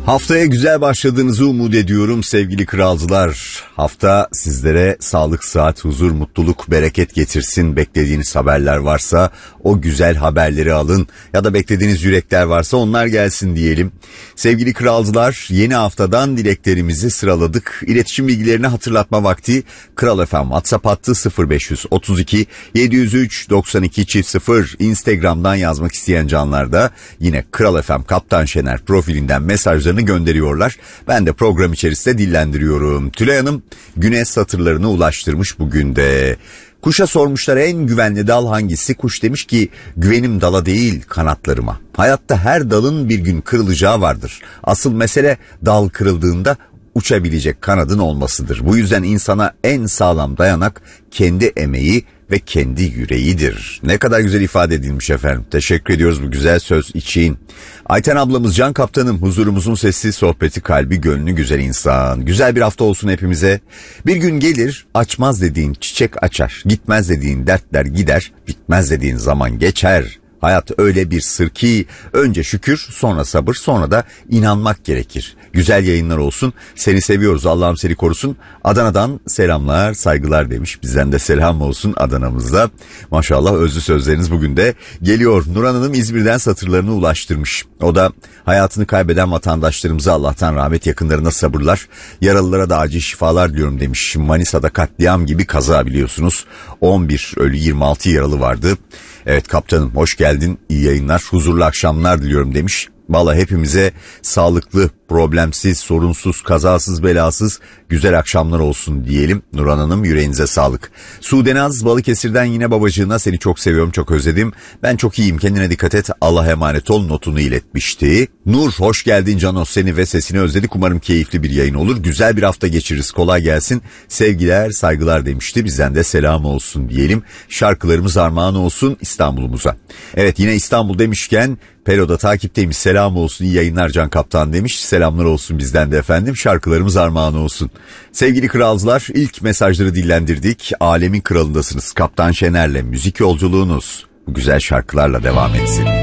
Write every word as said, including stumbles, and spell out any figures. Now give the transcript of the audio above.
Haftaya güzel başladığınızı umut ediyorum sevgili kralcılar. Hafta sizlere sağlık, sıhhat, huzur, mutluluk, bereket getirsin. Beklediğiniz haberler varsa o güzel haberleri alın. Ya da beklediğiniz yürekler varsa onlar gelsin diyelim. Sevgili kralcılar, yeni haftadan dileklerimizi sıraladık. İletişim bilgilerini hatırlatma vakti. Kral F M WhatsApp hattı sıfır beş otuz iki yedi yüz üç doksan iki çift sıfır. Instagram'dan yazmak isteyen canlar da yine Kral F M Kaptan Şener profilinden mesajlarını gönderiyorlar. Ben de program içerisinde dillendiriyorum. Tülay Hanım güneş satırlarını ulaştırmış bugün de. Kuşa sormuşlar en güvenli dal hangisi? Kuş demiş ki güvenim dala değil kanatlarıma. Hayatta her dalın bir gün kırılacağı vardır. Asıl mesele dal kırıldığında uçabilecek kanadın olmasıdır. Bu yüzden insana en sağlam dayanak kendi emeği ve kendi yüreğidir. Ne kadar güzel ifade edilmiş efendim. Teşekkür ediyoruz bu güzel söz için. Ayten ablamız, can kaptanım, huzurumuzun sesi, sohbeti, kalbi, gönlü güzel insan. Güzel bir hafta olsun hepimize. Bir gün gelir, açmaz dediğin çiçek açar. Gitmez dediğin dertler gider. Bitmez dediğin zaman geçer. Hayat öyle bir sır ki önce şükür, sonra sabır, sonra da inanmak gerekir. Güzel yayınlar olsun. Seni seviyoruz. Allah'ım seni korusun. Adana'dan selamlar, saygılar demiş. Bizden de selam olsun Adana'mızda. Maşallah özlü sözleriniz bugün de geliyor. Nurhan Hanım İzmir'den satırlarını ulaştırmış. O da hayatını kaybeden vatandaşlarımıza Allah'tan rahmet, yakınlarına sabırlar, yaralılara da acil şifalar diliyorum demiş. Manisa'da katliam gibi kaza biliyorsunuz. on bir ölü, yirmi altı yaralı vardı. Evet kaptanım, hoş geldin, iyi yayınlar, huzurlu akşamlar diliyorum demiş. Vallahi hepimize sağlıklı, problemsiz, sorunsuz, kazasız, belasız güzel akşamlar olsun diyelim. Nurhan Hanım, yüreğinize sağlık. Sudenaz Balıkesir'den yine babacığına seni çok seviyorum, çok özledim. Ben çok iyiyim, kendine dikkat et, Allah'a emanet ol notunu iletmişti. Nur, hoş geldin Canos, seni ve sesini özledik. Umarım keyifli bir yayın olur. Güzel bir hafta geçiririz, kolay gelsin. Sevgiler, saygılar demişti. Bizden de selam olsun diyelim. Şarkılarımız armağan olsun İstanbul'umuza. Evet, yine İstanbul demişken Pelo'da takipteymiş, selam olsun, iyi yayınlar Can Kaptan demiş. Selamlar olsun bizden de efendim, şarkılarımız armağan olsun. Sevgili kralcılar, ilk mesajları dillendirdik. Alemin kralındasınız Kaptan Şener'le müzik yolculuğunuz bu güzel şarkılarla devam etsin.